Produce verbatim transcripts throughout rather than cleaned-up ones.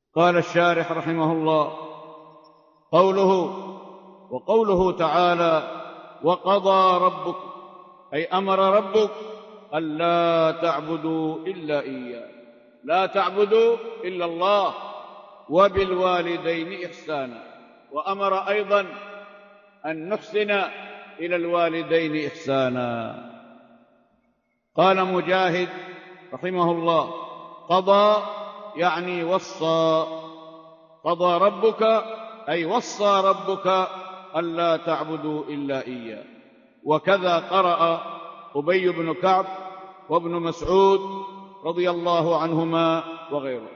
قال الشارح رحمه الله: قوله وقوله تعالى: وقضى ربك، أي أمر ربك ألا تعبدوا إلا إياه، لا تعبدوا إلا الله، وبالوالدين إحسانا. وأمر أيضا أن نحسن إلى الوالدين إحسانا. قال مجاهد رحمه الله: قضى يعني وصى، قضى ربك أي وصى ربك ألا تعبدوا إلا إياه. وكذا قرأ أبي بن كعب وابن مسعود رضي الله عنهما وغيره.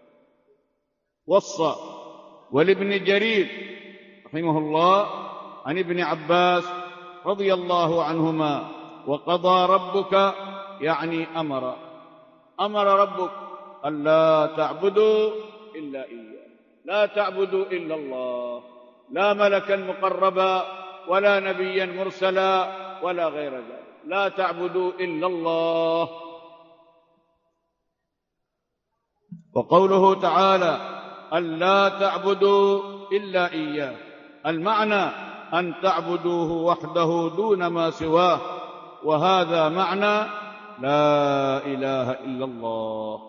وصى. ولابن جرير رحمه الله عن ابن عباس رضي الله عنهما: وقضى ربك يعني أمر، أمر ربك ألا تعبدوا إلا إياه، لا تعبدوا إلا الله، لا ملكا مقربا ولا نبيا مرسلا ولا غير ذلك، لا تعبدوا إلا الله. وقوله تعالى: ألا تعبدوا إلا إياه، المعنى أن تعبدوه وحده دون ما سواه، وهذا معنى لا إله إلا الله.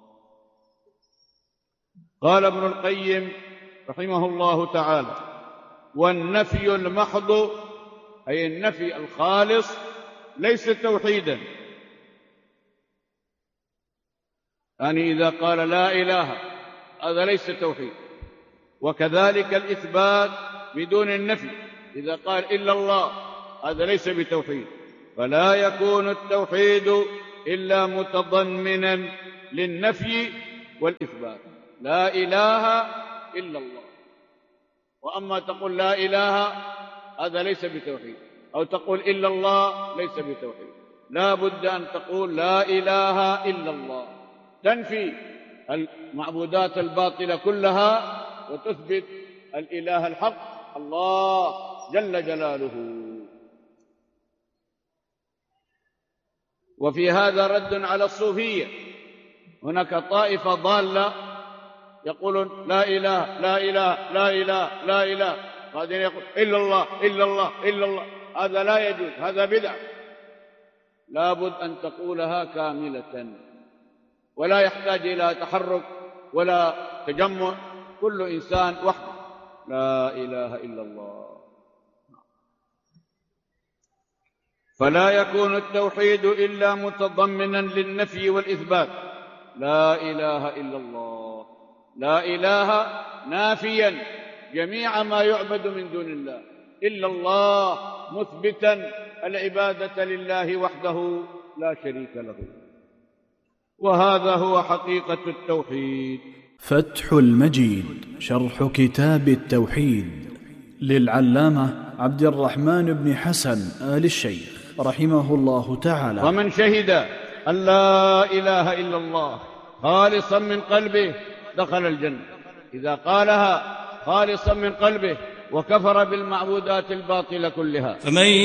قال ابن القيم رحمه الله تعالى: والنفي المحض، أي النفي الخالص، ليس توحيدا. يعني إذا قال لا إله، هذا ليس توحيد. وكذلك الإثبات بدون النفي، إذا قال إلا الله، هذا ليس بتوحيد. فلا يكون التوحيد إلا متضمنا للنفي والإثبات، لا إله إلا الله. وأما تقول لا إله، هذا ليس بتوحيد، أو تقول إلا الله، ليس بتوحيد. لا بد أن تقول لا إله إلا الله، تنفي المعبودات الباطلة كلها وتثبت الإله الحق الله جل جلاله. وفي هذا رد على الصوفية. هناك طائفة ضالة يقولون لا إله لا إله لا إله لا إله، بعدين يقول إلا الله إلا الله إلا الله. هذا لا يجوز، هذا بدعة. لا بد أن تقولها كاملة، ولا يحتاج إلى تحرك ولا تجمع، كل إنسان وحده لا إله إلا الله. فلا يكون التوحيد إلا متضمنا للنفي والإثبات، لا إله إلا الله. لا إله نافيا جميع ما يعبد من دون الله، إلا الله مثبتا العبادة لله وحده لا شريك له. وهذا هو حقيقة التوحيد. فتح المجيد شرح كتاب التوحيد للعلامة عبد الرحمن بن حسن آل الشيخ رحمه الله تعالى. ومن شهد أن لا إله إلا الله خالصا من قلبه دخل الجنة، إذا قالها خالصا من قلبه وكفر بالمعبودات الباطلة كلها. فمن